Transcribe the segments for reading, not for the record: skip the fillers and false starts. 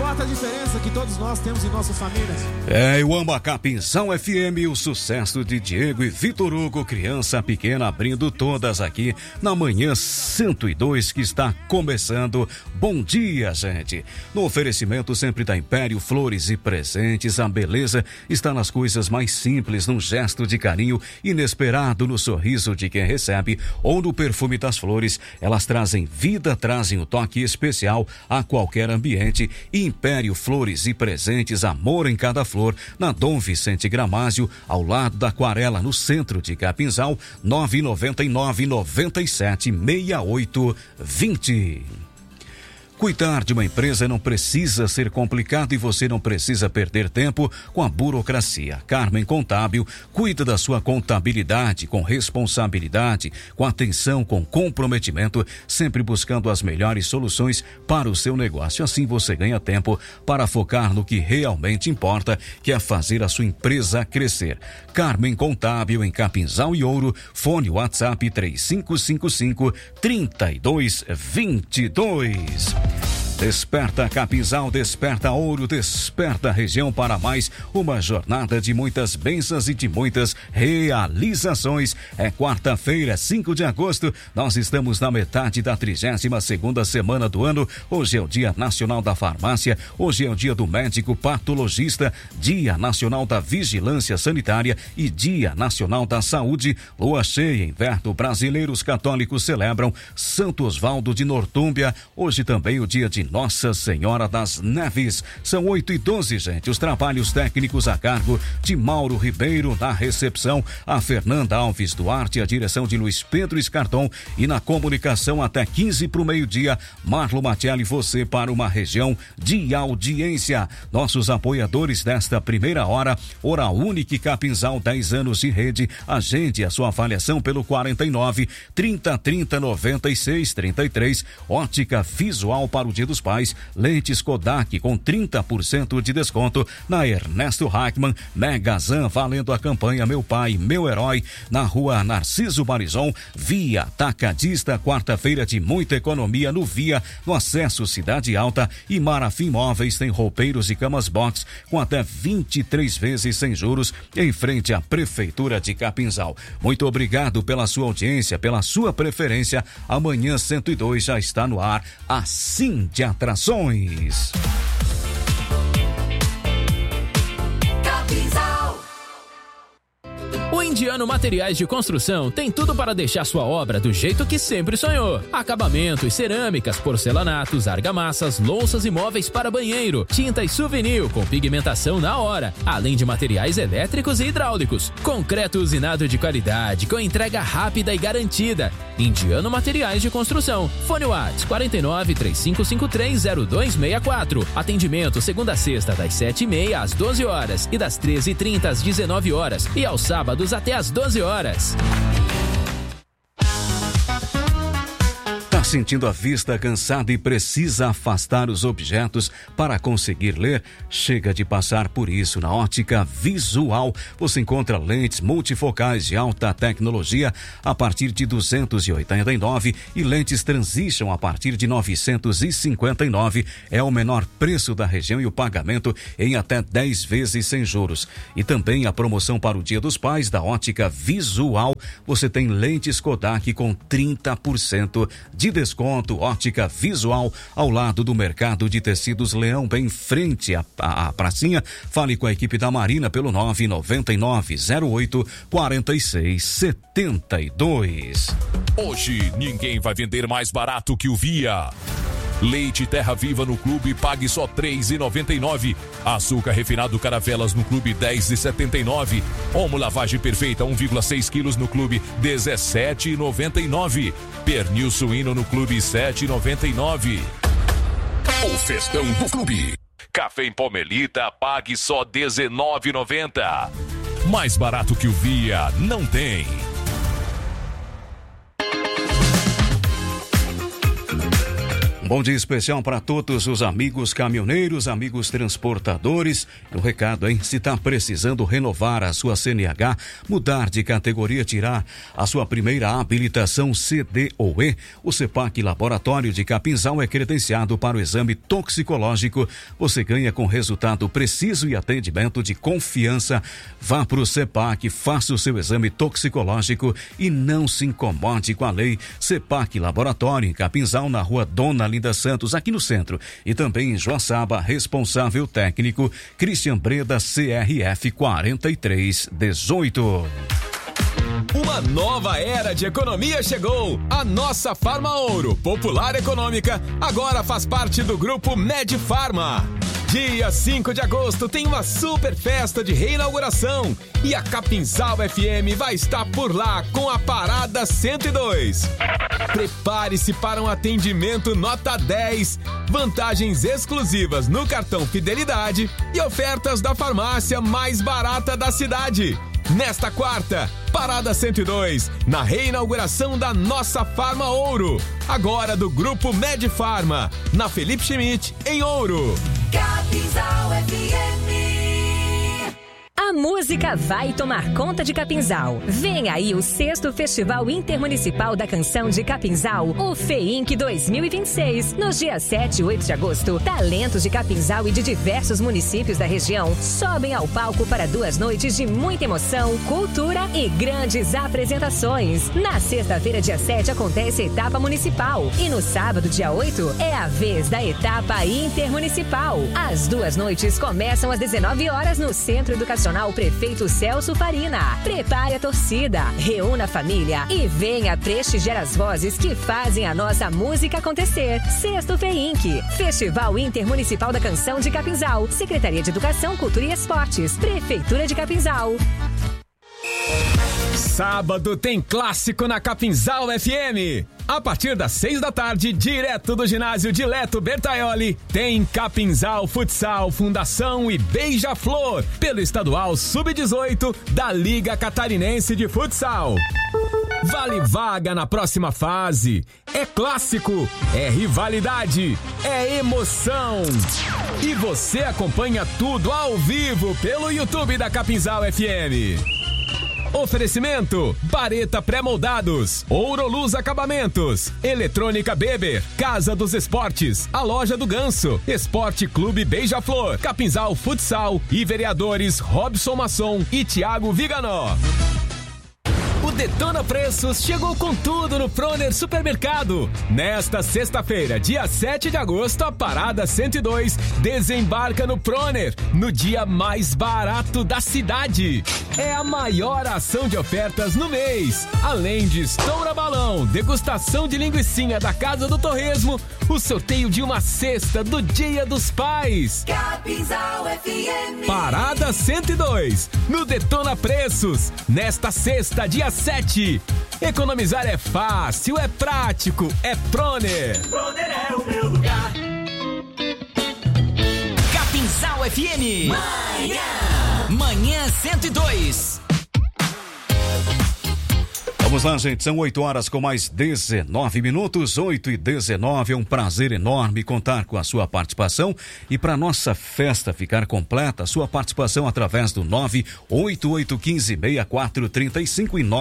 importa a diferença que todos nós temos em nossa família. Eu amo a Capinzal FM, o sucesso de Diego e Vitor Hugo, criança pequena, abrindo todas aqui na manhã 102 que está começando. Bom dia, gente. No oferecimento sempre da Império Flores e Presentes, a beleza está nas coisas mais simples, num gesto de carinho inesperado, no sorriso de quem recebe ou no perfume das flores. Elas trazem vida, trazem o toque especial a qualquer ambiente. Império Flores e Presentes, amor em cada flor, na Dom Vicente Gramásio, ao lado da Aquarela, no centro de Capinzal, 999 97 68 20. Cuidar de uma empresa não precisa ser complicado e você não precisa perder tempo com a burocracia. Carmen Contábil cuida da sua contabilidade com responsabilidade, com atenção, com comprometimento, sempre buscando as melhores soluções para o seu negócio. Assim você ganha tempo para focar no que realmente importa, que é fazer a sua empresa crescer. Carmen Contábil em Capinzal e Ouro, fone WhatsApp 3555-3222. Desperta Capinzal, desperta Ouro, desperta região para mais uma jornada de muitas bênçãos e de muitas realizações. É quarta-feira, 5 de agosto, nós estamos na metade da 32ª semana do ano. Hoje é o Dia Nacional da Farmácia, hoje é o Dia do Médico Patologista, Dia Nacional da Vigilância Sanitária e Dia Nacional da Saúde. Lua cheia, inverno, brasileiros católicos celebram Santo Osvaldo de Nortúmbia. Hoje também o dia de Nossa Senhora das Neves. São 8h12, gente. Os trabalhos técnicos a cargo de Mauro Ribeiro, na recepção, a Fernanda Alves Duarte, a direção de Luiz Pedro Escarton, e na comunicação até 15 para o meio-dia, Marlo Matielli, você para uma região de audiência. Nossos apoiadores desta primeira hora, Oral Unique Capinzal, 10 anos de rede. Agende a sua avaliação pelo 49 30 30 96 33. Ótica Visual para o Dia dos Pais, lentes Kodak com 30% de desconto na Ernesto Hackman. Megazan valendo a campanha Meu Pai, Meu Herói, na rua Narciso Barizon. Via Atacadista, quarta-feira de muita economia no Via, no acesso Cidade Alta. E Marafim Móveis tem roupeiros e camas box com até 23 vezes sem juros, em frente à Prefeitura de Capinzal. Muito obrigado pela sua audiência, pela sua preferência. Amanhã 102 já está no ar, assim de atrações. O Indiano Materiais de Construção tem tudo para deixar sua obra do jeito que sempre sonhou. Acabamentos, cerâmicas, porcelanatos, argamassas, louças e móveis para banheiro, tintas Souvenir com pigmentação na hora, além de materiais elétricos e hidráulicos. Concreto usinado de qualidade, com entrega rápida e garantida. Indiano Materiais de Construção. Fone WhatsApp 49 3553 0264. Atendimento segunda a sexta das 7h30 às 12 horas e das 13h30 às 19 horas e aos sábados até às 12 horas. Tá sentindo a vista cansada e precisa afastar os objetos para conseguir ler? Chega de passar por isso. Na Ótica Visual você encontra lentes multifocais de alta tecnologia a partir de 289 e lentes Transition a partir de 959. É o menor preço da região e o pagamento em até 10 vezes sem juros. E também a promoção para o Dia dos Pais da Ótica Visual. Você tem lentes Kodak com 30% de desconto. Ótica Visual, ao lado do Mercado de Tecidos Leão, bem em frente à pracinha. Fale com a equipe da Marina pelo 999 08 46 72. Hoje ninguém vai vender mais barato que o Via. Leite Terra Viva no Clube, pague só R$ 3,99. Açúcar refinado Caravelas no Clube, R$ 10,79. Omo Lavagem Perfeita 1,6 quilos no Clube, R$ 17,99. Pernil suíno no Clube, R$ 7,99. O festão do Clube. Café em Pomelita, pague só R$ 19,90. Mais barato que o Via, não tem. Bom dia especial para todos os amigos caminhoneiros, amigos transportadores. O recado, hein? Se está precisando renovar a sua CNH, mudar de categoria, tirar a sua primeira habilitação CD ou E, o CEPAC Laboratório de Capinzal é credenciado para o exame toxicológico. Você ganha com resultado preciso e atendimento de confiança. Vá para o CEPAC, faça o seu exame toxicológico e não se incomode com a lei. CEPAC Laboratório em Capinzal, na rua Dona Linda Santos, aqui no centro, e também em Joaçaba. Responsável técnico Christian Breda, CRF 4318. Uma nova era de economia chegou. A nossa Farma Ouro, popular econômica, agora faz parte do grupo Medfarma. Dia 5 de agosto tem uma super festa de reinauguração e a Capinzal FM vai estar por lá com a Parada 102. Prepare-se para um atendimento nota 10, vantagens exclusivas no cartão Fidelidade e ofertas da farmácia mais barata da cidade. Nesta quarta, Parada 102, na reinauguração da nossa Farma Ouro, agora do Grupo Medfarma, na Felipe Schmidt, em Ouro. Capinzal FM. A música vai tomar conta de Capinzal. Vem aí o 6º Festival Intermunicipal da Canção de Capinzal, o FEINC 2026. Nos dias 7 e 8 de agosto, talentos de Capinzal e de diversos municípios da região sobem ao palco para 2 noites de muita emoção, cultura e grandes apresentações. Na sexta-feira, dia 7, acontece a etapa municipal. E no sábado, dia 8, é a vez da etapa intermunicipal. As 2 noites começam às 19 horas no Centro Educacional Prefeito Celso Farina. Prepare a torcida, reúna a família e venha prestigiar as vozes que fazem a nossa música acontecer. 6º FEINC, Festival Intermunicipal da Canção de Capinzal, Secretaria de Educação, Cultura e Esportes, Prefeitura de Capinzal. Sábado tem clássico na Capinzal FM. A partir das 6 da tarde, direto do ginásio Dileto Bertaioli, tem Capinzal Futsal, Fundação e Beija-Flor, pelo estadual Sub-18 da Liga Catarinense de Futsal. Vale vaga na próxima fase. É clássico, é rivalidade, é emoção. E você acompanha tudo ao vivo pelo YouTube da Capinzal FM. Oferecimento: Bareta Pré-Moldados, Ouroluz Acabamentos, Eletrônica Beber, Casa dos Esportes, a Loja do Ganso, Esporte Clube Beija-Flor, Capinzal Futsal e vereadores Robson Masson e Thiago Viganó. O Detona Preços chegou com tudo no Proner Supermercado. Nesta sexta-feira, dia 7 de agosto, a Parada 102 desembarca no Proner, no dia mais barato da cidade. É a maior ação de ofertas no mês. Além de estoura balão, degustação de linguicinha da Casa do Torresmo, o sorteio de uma cesta do Dia dos Pais. Capinzal FM. Parada 102, no Detona Preços, nesta sexta, dia 7. Economizar é fácil, é prático, é Proner. Proner é o meu lugar. Capinzal FM. Manhã 102. Vamos lá, gente, são 8 horas com mais 19 minutos, 8h19, é um prazer enorme contar com a sua participação e para nossa festa ficar completa, a sua participação através do 988156435 e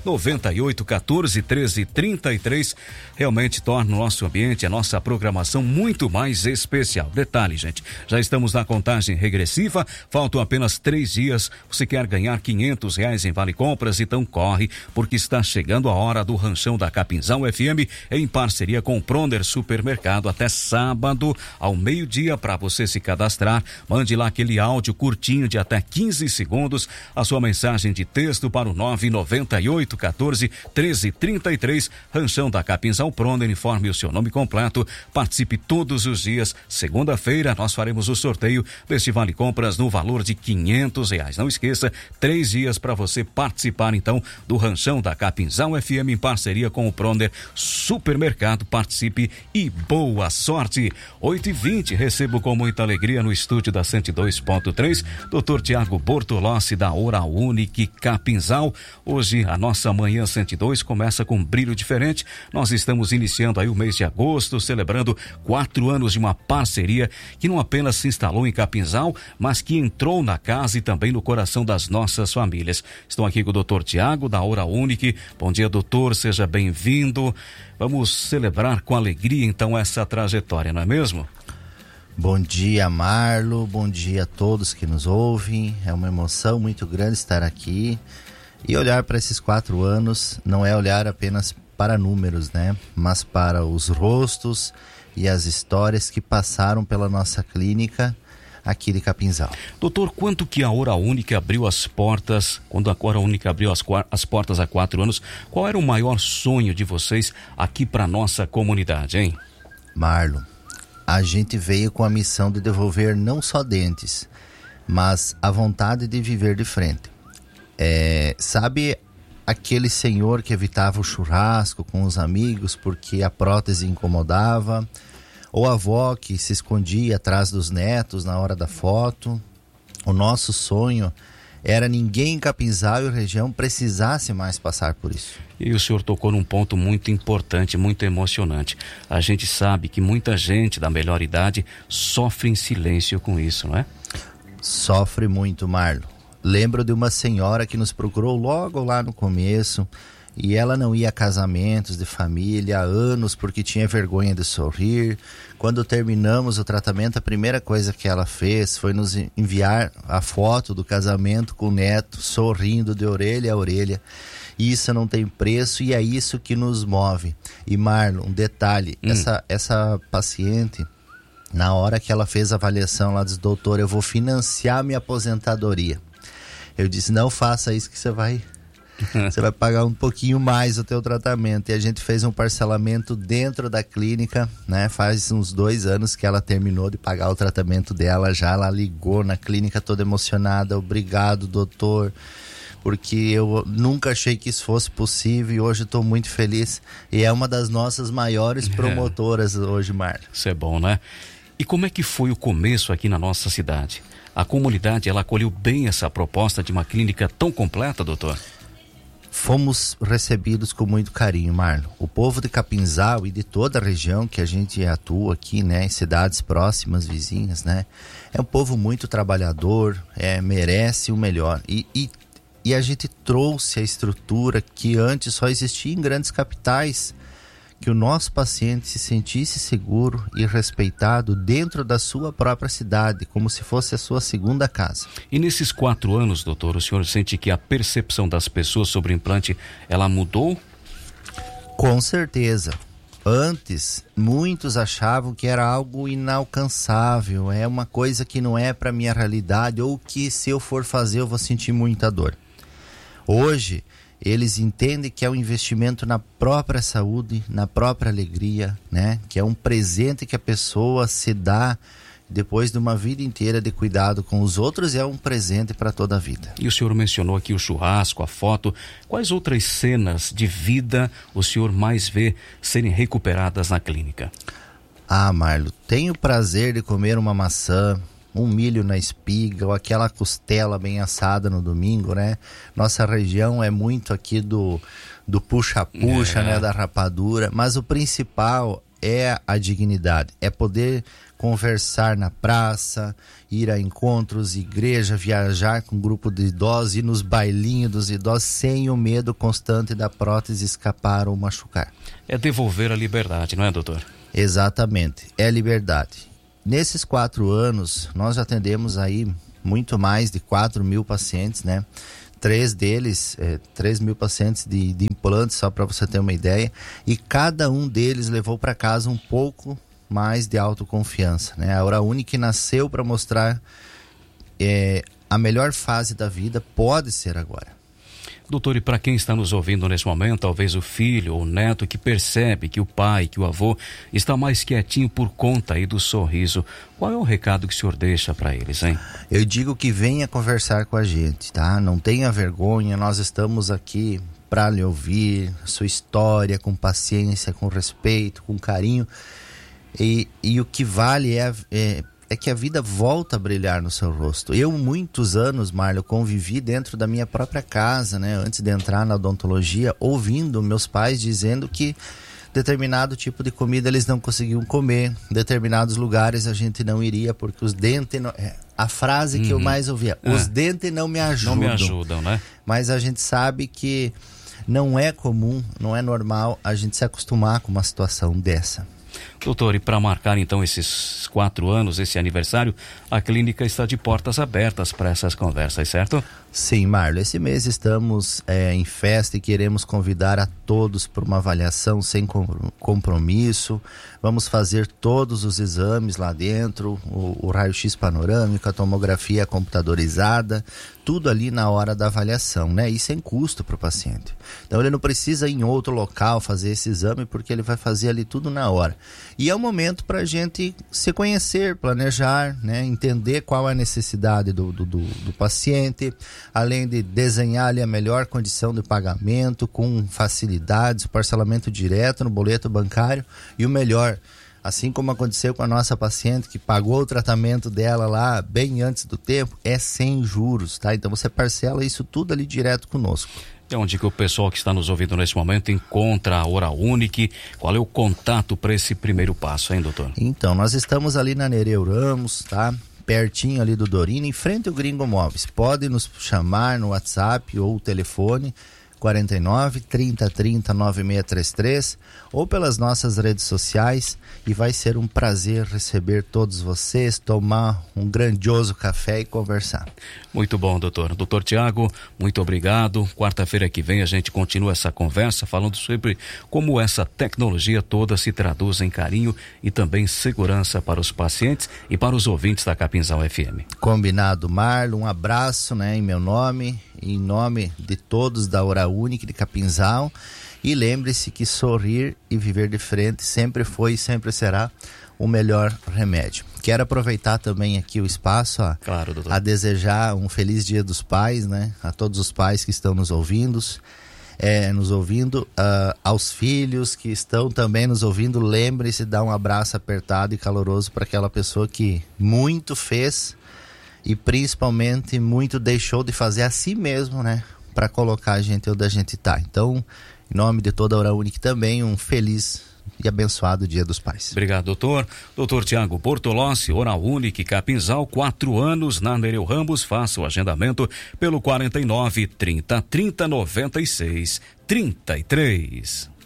998141333 realmente torna o nosso ambiente, a nossa programação muito mais especial. Detalhe, gente, já estamos na contagem regressiva, faltam apenas 3 dias, você quer ganhar R$500 em Vale Compras, então corre, porque está chegando a hora do ranchão da Capinzal FM em parceria com o Proner Supermercado até sábado ao meio-dia para você se cadastrar. Mande lá aquele áudio curtinho de até 15 segundos, a sua mensagem de texto para o 998141333. Ranchão da Capinzal Proner, informe o seu nome completo, participe todos os dias. Segunda-feira nós faremos o sorteio deste Vale Compras no valor de R$500. Não esqueça, 3 dias para você participar então do ranchão da Capinzal Capinzal FM em parceria com o Pronder Supermercado. Participe e boa sorte. 8h20, recebo com muita alegria no estúdio da 102.3, Dr. Tiago Bortolossi da Oral Unique Capinzal. Hoje a nossa manhã 102 começa com um brilho diferente. Nós estamos iniciando aí o mês de agosto, celebrando 4 anos de uma parceria que não apenas se instalou em Capinzal, mas que entrou na casa e também no coração das nossas famílias. Estou aqui com o Dr. Tiago da Oral Unique. Bom dia, doutor, seja bem-vindo. Vamos celebrar com alegria então essa trajetória, não é mesmo? Bom dia, Marlo, bom dia a todos que nos ouvem. É uma emoção muito grande estar aqui e olhar para esses 4 anos. Não é olhar apenas para números, né? Mas para os rostos e as histórias que passaram pela nossa clínica aqui de Capinzal. Doutor, quanto que a Oral Unique abriu as portas, quando a Oral Unique abriu as portas há 4 anos, qual era o maior sonho de vocês aqui para nossa comunidade, hein? Marlo, a gente veio com a missão de devolver não só dentes, mas a vontade de viver de frente. Sabe aquele senhor que evitava o churrasco com os amigos porque a prótese incomodava? Ou a avó que se escondia atrás dos netos na hora da foto? O nosso sonho era ninguém em Capinzal e região precisasse mais passar por isso. E o senhor tocou num ponto muito importante, muito emocionante. A gente sabe que muita gente da melhor idade sofre em silêncio com isso, não é? Sofre muito, Marlo. Lembro de uma senhora que nos procurou logo lá no começo e ela não ia a casamentos de família há anos porque tinha vergonha de sorrir. Quando terminamos o tratamento, a primeira coisa que ela fez foi nos enviar a foto do casamento com o neto, sorrindo de orelha a orelha. Isso não tem preço e é isso que nos move. E Marlon, um detalhe, essa paciente, na hora que ela fez a avaliação, ela disse: doutor, eu vou financiar minha aposentadoria. Eu disse: não faça isso que você vai pagar um pouquinho mais o teu tratamento. E a gente fez um parcelamento dentro da clínica, né? Faz uns 2 anos que ela terminou de pagar o tratamento dela já. Ela ligou na clínica toda emocionada: obrigado, doutor, porque eu nunca achei que isso fosse possível e hoje estou muito feliz. E é uma das nossas maiores promotoras hoje, Marla. Isso é bom, né? E como é que foi o começo aqui na nossa cidade? A comunidade, ela acolheu bem essa proposta de uma clínica tão completa, doutor? Fomos recebidos com muito carinho, Marlon. O povo de Capinzal e de toda a região que a gente atua aqui, né, em cidades próximas, vizinhas, né, é um povo muito trabalhador, merece o melhor. E a gente trouxe a estrutura que antes só existia em grandes capitais, que o nosso paciente se sentisse seguro e respeitado dentro da sua própria cidade, como se fosse a sua segunda casa. E nesses 4 anos, doutor, o senhor sente que a percepção das pessoas sobre o implante, ela mudou? Com certeza. Antes, muitos achavam que era algo inalcançável, é uma coisa que não é para minha realidade, ou que se eu for fazer eu vou sentir muita dor. Hoje, eles entendem que é um investimento na própria saúde, na própria alegria, né? Que é um presente que a pessoa se dá depois de uma vida inteira de cuidado com os outros, e é um presente para toda a vida. E o senhor mencionou aqui o churrasco, a foto. Quais outras cenas de vida o senhor mais vê serem recuperadas na clínica? Ah, Marlo, tenho o prazer de comer uma maçã, um milho na espiga, ou aquela costela bem assada no domingo, né? Nossa região é muito aqui do puxa-puxa, né? Da rapadura, mas o principal é a dignidade, é poder conversar na praça, ir a encontros, igreja, viajar com um grupo de idosos, ir nos bailinhos dos idosos sem o medo constante da prótese escapar ou machucar. É devolver a liberdade, não é, doutor? Exatamente, é liberdade. Nesses 4 anos, nós já atendemos aí muito mais de 4.000 pacientes, né? 3 deles, 3.000 pacientes de implantes, só para você ter uma ideia. E cada um deles levou para casa um pouco mais de autoconfiança, né? A Oral Unique nasceu para mostrar a melhor fase da vida pode ser agora. Doutor, e para quem está nos ouvindo nesse momento, talvez o filho ou o neto que percebe que o pai, que o avô está mais quietinho por conta aí do sorriso, qual é o recado que o senhor deixa para eles, hein? Eu digo que venha conversar com a gente, tá? Não tenha vergonha, nós estamos aqui para lhe ouvir, sua história com paciência, com respeito, com carinho. E o que vale é que a vida volta a brilhar no seu rosto. Eu, muitos anos, Marlon, convivi dentro da minha própria casa, né? Antes de entrar na odontologia, ouvindo meus pais dizendo que determinado tipo de comida eles não conseguiam comer, determinados lugares a gente não iria porque os dentes não... A frase que eu mais ouvia, os dentes não me ajudam. Não me ajudam, né? Mas a gente sabe que não é comum, não é normal a gente se acostumar com uma situação dessa. Doutor, e para marcar então esses 4 anos, esse aniversário, a clínica está de portas abertas para essas conversas, certo? Sim, Marlon, esse mês estamos em festa e queremos convidar a todos para uma avaliação sem compromisso. Vamos fazer todos os exames lá dentro, o raio-x panorâmico, a tomografia computadorizada, tudo ali na hora da avaliação, né? E sem custo para o paciente. Então ele não precisa ir em outro local fazer esse exame porque ele vai fazer ali tudo na hora. E é um momento para a gente se conhecer, planejar, né? Entender qual é a necessidade do paciente, além de desenhar ali a melhor condição de pagamento, com facilidades, parcelamento direto no boleto bancário e o melhor, assim como aconteceu com a nossa paciente que pagou o tratamento dela lá bem antes do tempo, é sem juros, tá? Então você parcela isso tudo ali direto conosco. É onde que o pessoal que está nos ouvindo nesse momento encontra a Oral Unique? Qual é o contato para esse primeiro passo, hein, doutor? Então, nós estamos ali na Nereu Ramos, tá? Pertinho ali do Dorina, em frente ao Gringo Móveis. Pode nos chamar no WhatsApp ou telefone 49 30 30 9633 ou pelas nossas redes sociais, e vai ser um prazer receber todos vocês, tomar um grandioso café e conversar. Muito bom, doutor. Doutor Tiago, muito obrigado. Quarta-feira que vem a gente continua essa conversa falando sobre como essa tecnologia toda se traduz em carinho e também segurança para os pacientes e para os ouvintes da Capinzal FM. Combinado, Marlon. Um abraço, né, em meu nome, em nome de todos da Oral Unique de Capinzal. E lembre-se que sorrir e viver de frente sempre foi e sempre será o melhor remédio. Quero aproveitar também aqui o espaço claro, doutor, a desejar um feliz Dia dos Pais, né? A todos os pais que estão nos ouvindo, aos filhos que estão também nos ouvindo, lembre-se de dar um abraço apertado e caloroso para aquela pessoa que muito fez e principalmente muito deixou de fazer a si mesmo, né? Para colocar a gente onde a gente está. Então, em nome de toda a Oral Unique também, um feliz e abençoado Dia dos Pais. Obrigado, doutor. Doutor Tiago Bortolossi, Oral Unique Capinzal, 4 anos na Nereu Ramos. Faça o agendamento pelo 49 30 30 96 33.